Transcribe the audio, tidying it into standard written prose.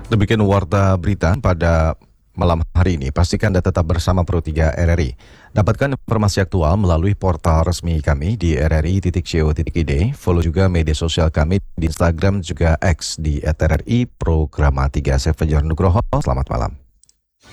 Demikian warta berita pada malam hari ini. Pastikan Anda tetap bersama Pro3 RRI. Dapatkan informasi aktual melalui portal resmi kami di rri.co.id. Follow juga media sosial kami di Instagram juga X di @rri Programa 3. Saya Fajar Nugroho. Selamat malam.